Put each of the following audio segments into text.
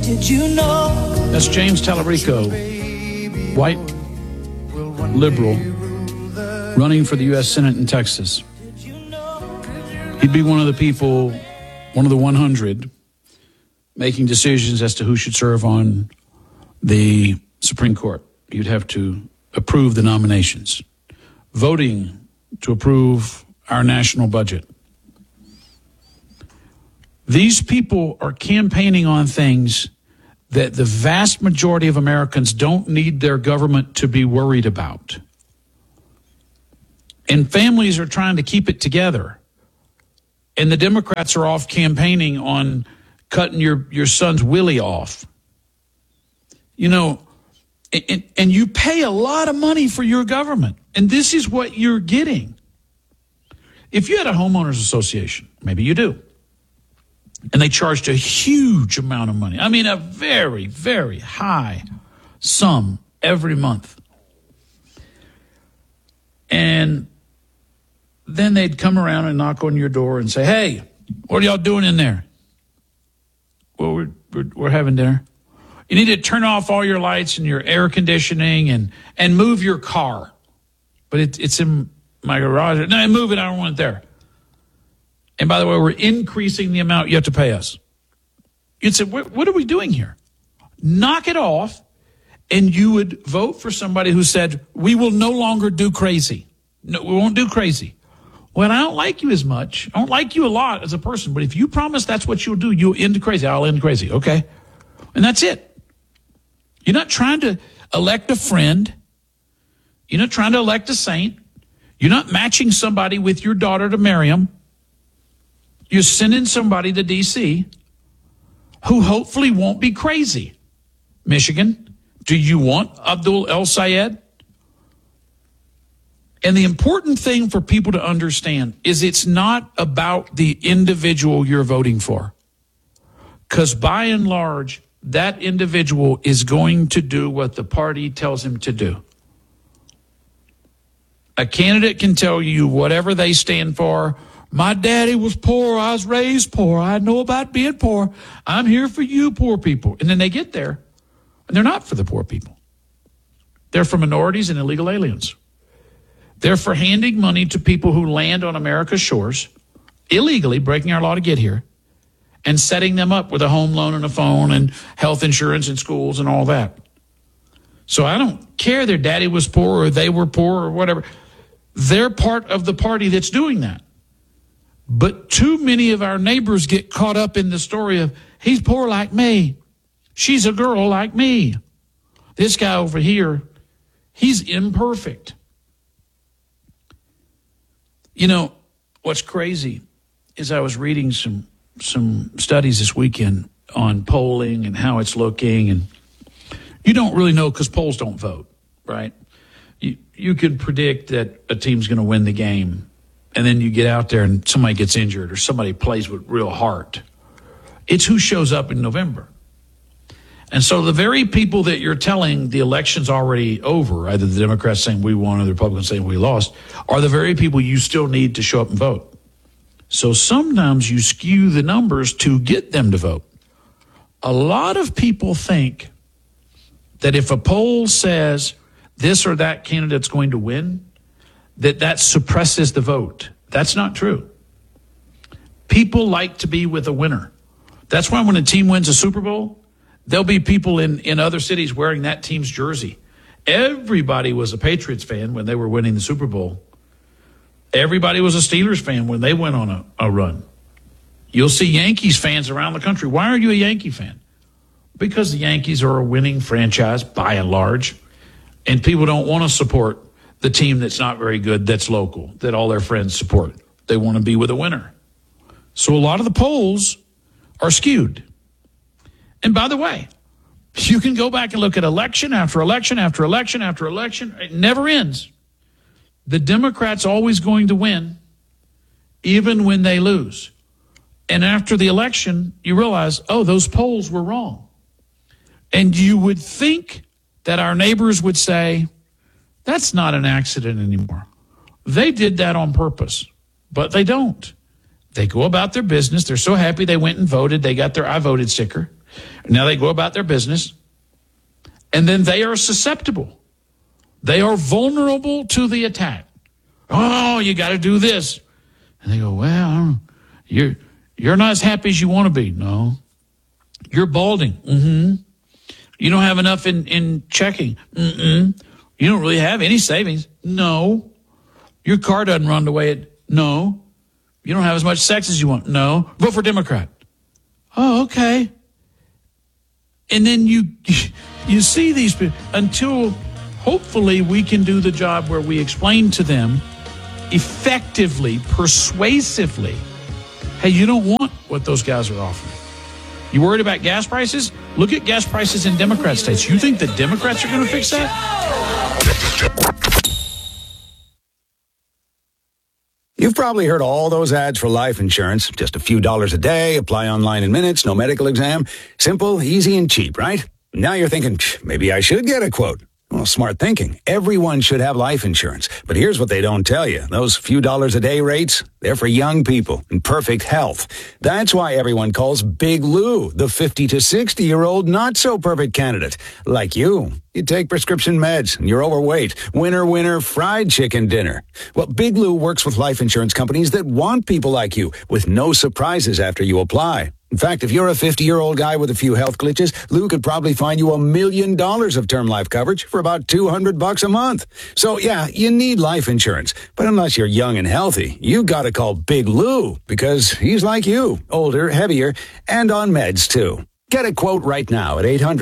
Did you know? That's James Tallarico, white liberal, running for the U.S. Senate in Texas. He'd be one of the people, one of the 100, making decisions as to who should serve on the Supreme Court. You'd have to approve the nominations, voting to approve our national budget. These people are campaigning on things that the vast majority of Americans don't need their government to be worried about. And families are trying to keep it together. And the Democrats are off campaigning on cutting your son's willy off. You know, and you pay a lot of money for your government. And this is what you're getting. If you had a homeowners association, maybe you do, and they charged a huge amount of money, I mean a very, very high sum every month, and then they'd come around and knock on your door and say, hey, what are y'all doing in there? Well, we're having dinner. You need to turn off all your lights and your air conditioning and move your car. But it's in my garage. No, move it. I don't want it there. And by the way, we're increasing the amount you have to pay us. You'd say, what are we doing here? Knock it off, and you would vote for somebody who said, we will no longer do crazy. No, we won't do crazy. Well, I don't like you as much. I don't like you a lot as a person, but if you promise that's what you'll do, you'll end crazy. I'll end crazy. Okay. And that's it. You're not trying to elect a friend. You're not trying to elect a saint. You're not matching somebody with your daughter to marry them. You're sending somebody to D.C. who hopefully won't be crazy. Michigan, do you want Abdul El-Sayed? And the important thing for people to understand is it's not about the individual you're voting for. Because by and large, that individual is going to do what the party tells him to do. A candidate can tell you whatever they stand for. My daddy was poor. I was raised poor. I know about being poor. I'm here for you, poor people. And then they get there, and they're not for the poor people. They're for minorities and illegal aliens. They're for handing money to people who land on America's shores, illegally breaking our law to get here, and setting them up with a home loan and a phone and health insurance and schools and all that. So I don't care their daddy was poor or they were poor or whatever. They're part of the party that's doing that. But too many of our neighbors get caught up in the story of, he's poor like me. She's a girl like me. This guy over here, he's imperfect. You know, what's crazy is I was reading some studies this weekend on polling and how it's looking, and you don't really know because polls don't vote, right? You can predict that a team's going to win the game, and then you get out there and somebody gets injured or somebody plays with real heart. It's who shows up in November. And so the very people that you're telling the election's already over, either the Democrats saying we won or the Republicans saying we lost, are the very people you still need to show up and vote. So sometimes you skew the numbers to get them to vote. A lot of people think that if a poll says this or that candidate's going to win, that suppresses the vote. That's not true. People like to be with a winner. That's why when a team wins a Super Bowl, there'll be people in other cities wearing that team's jersey. Everybody was a Patriots fan when they were winning the Super Bowl. Everybody was a Steelers fan when they went on a run. You'll see Yankees fans around the country. Why are you a Yankee fan? Because the Yankees are a winning franchise by and large, and people don't want to support the team that's not very good, that's local, that all their friends support. They want to be with a winner. So a lot of the polls are skewed. And by the way, you can go back and look at election after election after election after election. It never ends. The Democrats always going to win, even when they lose. And after the election, you realize, oh, those polls were wrong. And you would think that our neighbors would say, that's not an accident anymore. They did that on purpose, but they don't. They go about their business. They're so happy they went and voted. They got their I voted sticker. Now they go about their business, and then they are susceptible. They are vulnerable to the attack. Oh, you got to do this. And they go, well, you're not as happy as you want to be. No. You're balding. Mm-hmm. You don't have enough in checking. Mm-mm. You don't really have any savings. No. Your car doesn't run the way it... No. You don't have as much sex as you want. No. Vote for Democrat. Oh, okay. And then you see these people until hopefully we can do the job where we explain to them effectively, persuasively, hey, you don't want what those guys are offering. You worried about gas prices? Look at gas prices in Democrat states. You think the Democrats are going to fix that? You've probably heard all those ads for life insurance. Just a few dollars a day, apply online in minutes, no medical exam. Simple, easy, and cheap, right? Now you're thinking, maybe I should get a quote. Well, smart thinking. Everyone should have life insurance. But here's what they don't tell you. Those few dollars a day rates, they're for young people in perfect health. That's why everyone calls Big Lou the 50 to 60-year-old not-so-perfect candidate. Like you. You take prescription meds, and you're overweight. Winner, fried chicken dinner. Well, Big Lou works with life insurance companies that want people like you, with no surprises after you apply. In fact, if you're a 50-year-old guy with a few health glitches, Lou could probably find you $1 million of term life coverage for about $200 a month. So, yeah, you need life insurance. But unless you're young and healthy, you gotta call Big Lou, because he's like you, older, heavier, and on meds, too. Get a quote right now at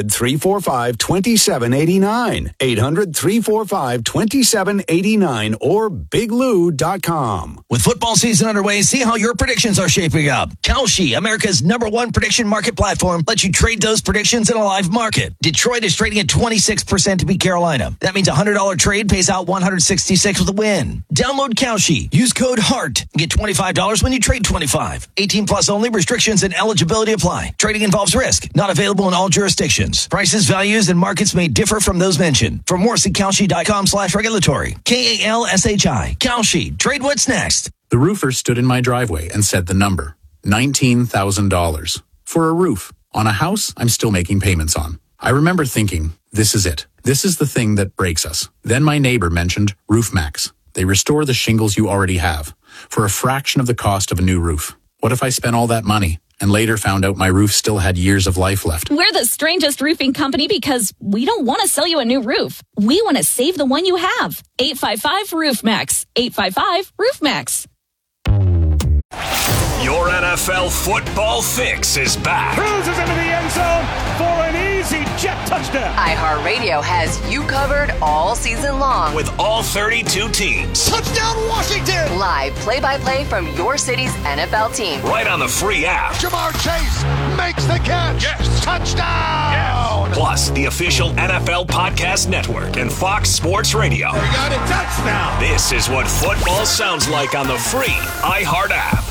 800-345-2789. 800-345-2789 or biglou.com. With football season underway, see how your predictions are shaping up. Kalshi, America's #1 prediction market platform, lets you trade those predictions in a live market. Detroit is trading at 26% to beat Carolina. That means a $100 trade pays out $166 with a win. Download Kalshi. Use code HEART and get $25 when you trade $25. 18 plus only. Restrictions and eligibility apply. Trading involves risk. Not available in all jurisdictions. Prices, values, and markets may differ from those mentioned. For more, see Kalshi.com/regulatory. Kalshi. Kalshi. Trade what's next. The roofer stood in my driveway and said the number. $19,000. For a roof. On a house I'm still making payments on. I remember thinking, this is it. This is the thing that breaks us. Then my neighbor mentioned RoofMax. They restore the shingles you already have for a fraction of the cost of a new roof. What if I spent all that money and later found out my roof still had years of life left? We're the strangest roofing company because we don't want to sell you a new roof. We want to save the one you have. 855-ROOFMAX. 855-ROOFMAX. Your NFL football fix is back. Cruises into the end zone for an easy jet touchdown. iHeartRadio has you covered all season long. With all 32 teams. Touchdown Washington! Live play-by-play from your city's NFL team. Right on the free app. Jamar Chase makes the catch. Yes. Touchdown! Yes. Plus, the official NFL Podcast Network and Fox Sports Radio. We got a touchdown. This is what football sounds like on the free iHeart app.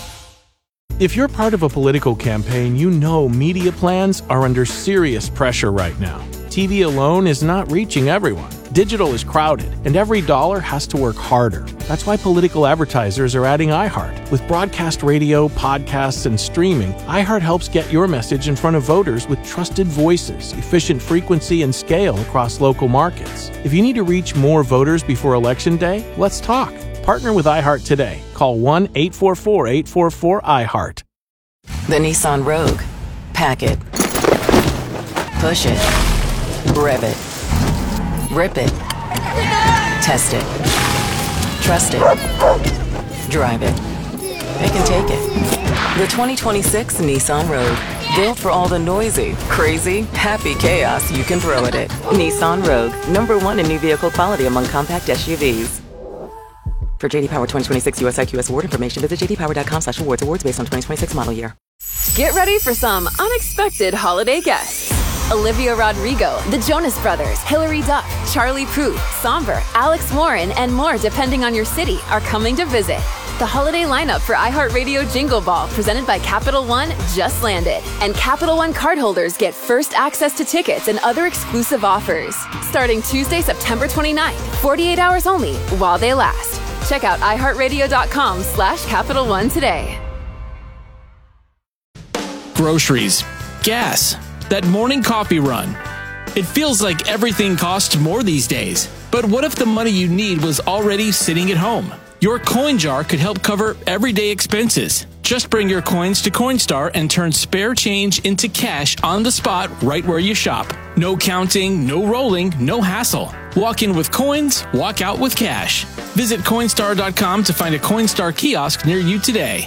If you're part of a political campaign, you know media plans are under serious pressure right now. TV alone is not reaching everyone. Digital is crowded, and every dollar has to work harder. That's why political advertisers are adding iHeart. With broadcast radio, podcasts, and streaming, iHeart helps get your message in front of voters with trusted voices, efficient frequency, and scale across local markets. If you need to reach more voters before Election Day, let's talk. Partner with iHeart today. Call 1-844-844-iHeart. The Nissan Rogue. Pack it. Push it. Rev it. Rip it. Test it. Trust it. Drive it. It can take it. The 2026 Nissan Rogue. Built for all the noisy, crazy, happy chaos you can throw at it. Nissan Rogue. #1 in new vehicle quality among compact SUVs. For J.D. Power 2026 US IQS award information, visit jdpower.com/awards. Awards based on 2026 model year. Get ready for some unexpected holiday guests. Olivia Rodrigo, the Jonas Brothers, Hilary Duff, Charlie Puth, Somber, Alex Warren, and more depending on your city are coming to visit. The holiday lineup for iHeartRadio Jingle Ball presented by Capital One just landed. And Capital One cardholders get first access to tickets and other exclusive offers. Starting Tuesday, September 29th, 48 hours only while they last. Check out iHeartRadio.com/Capital One today. Groceries. gas. That morning coffee run. It feels like everything costs more these days. But what if the money you need was already sitting at home? Your coin jar could help cover everyday expenses. Just bring your coins to Coinstar and turn spare change into cash on the spot right where you shop. No counting, no rolling, no hassle. Walk in with coins, walk out with cash. Visit Coinstar.com to find a Coinstar kiosk near you today.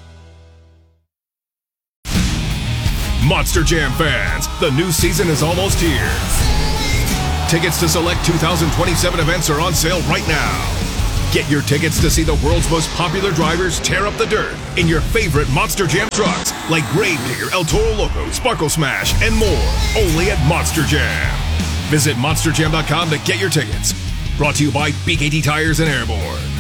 Monster Jam fans, the new season is almost here. Tickets to select 2027 events are on sale right now. Get your tickets to see the world's most popular drivers tear up the dirt in your favorite Monster Jam trucks like Gravedigger, El Toro Loco, Sparkle Smash, and more. Only at Monster Jam. Visit monsterjam.com to get your tickets. Brought to you by BKT Tires and Airborne.